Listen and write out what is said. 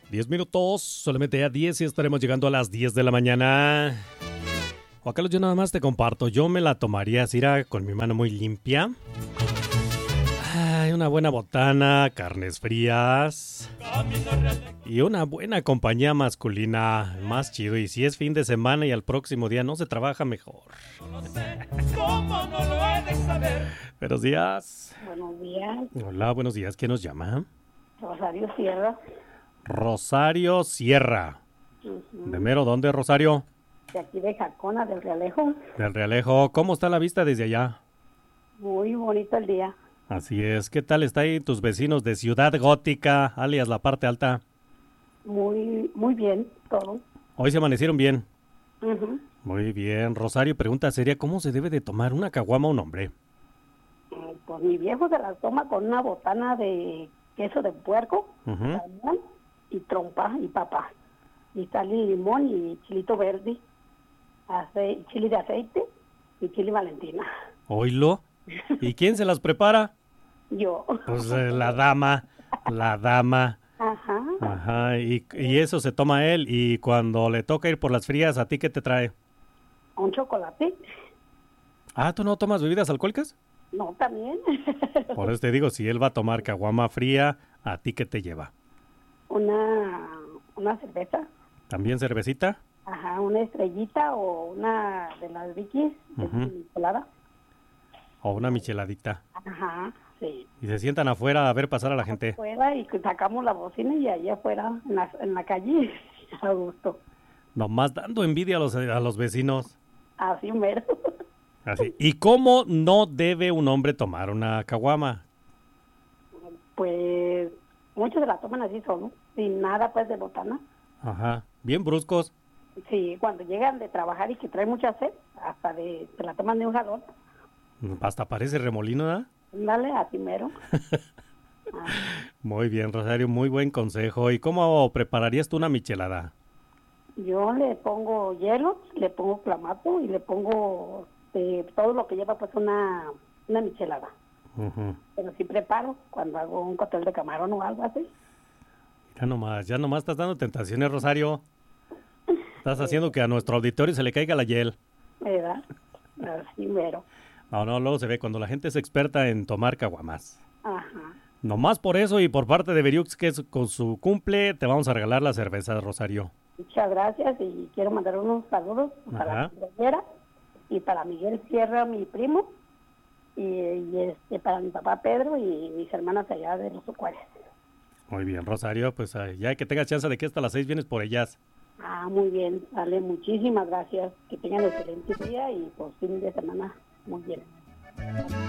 10 minutos, solamente a 10 y estaremos llegando a las 10 de la mañana. Juan Carlos, yo nada más te comparto. Yo me la tomaría así, con mi mano muy limpia. Ay, una buena botana, carnes frías y una buena compañía masculina, más chido. Y si es fin de semana y al próximo día no se trabaja, mejor. Buenos días. Buenos días. Hola, buenos días. ¿Quién nos llama? Rosario Sierra. Rosario Sierra. Uh-huh. ¿De mero dónde, Rosario? De aquí de Jacona, del Realejo. Del Realejo. ¿Cómo está la vista desde allá? Muy bonito el día. Así es. ¿Qué tal está ahí tus vecinos de Ciudad Gótica, alias la parte alta? Muy bien, todo. Hoy se amanecieron bien. Uh-huh. Muy bien. Rosario pregunta seria, ¿cómo se debe de tomar una caguama a un hombre? Pues mi viejo se la toma con una botana de queso de puerco, Uh-huh. salmón y trompa y papa. Y sal y limón y chilito verde, chile de aceite y chile Valentina. ¿Oílo? ¿Y quién se las prepara? Yo. Pues la dama. Ajá. Ajá, y eso se toma él. Y cuando le toca ir por las frías, ¿a ti qué te trae? Un chocolate. Ah, ¿tú no tomas bebidas alcohólicas? No, también. Por eso te digo, si él va a tomar caguama fría, ¿a ti qué te lleva? Una cerveza. ¿También cervecita? Ajá, una estrellita o una de las Vicky's, Uh-huh. colada. O una micheladita. Ajá, sí. Y se sientan afuera a ver pasar a la gente. Afuera y sacamos la bocina y allá afuera, en la calle, a gusto. Nomás dando envidia a los vecinos. Así mero. Así. ¿Y cómo no debe un hombre tomar una caguama? Pues muchos se la toman así solo, sin nada pues de botana. Ajá. Bien bruscos. Sí, cuando llegan de trabajar y que traen mucha sed, hasta se la toman de un jalón. Hasta parece remolino, ¿verdad? Dale, así mero. Muy bien, Rosario, muy buen consejo. ¿Y cómo prepararías tú una michelada? Yo le pongo hielo, le pongo clamato y le pongo todo lo que lleva pues una michelada. Uh-huh. Pero sí preparo cuando hago un cóctel de camarón o algo así. Ya nomás estás dando tentaciones, Rosario. Estás haciendo que a nuestro auditorio se le caiga la hiel. ¿Verdad? Así mero. No, luego se ve cuando la gente es experta en tomar caguamas. Ajá. Nomás por eso y por parte de Beriux, que es con su cumple, te vamos a regalar la cerveza, Rosario. Muchas gracias y quiero mandar unos saludos para la compañera y para Miguel Sierra, mi primo, y para mi papá Pedro y mis hermanas allá de los Ocuares. Muy bien, Rosario, pues ya que tengas chance de que hasta las 6 vienes por ellas. Muy bien, vale, muchísimas gracias. Que tengan excelente día y pues fin de semana muy bien.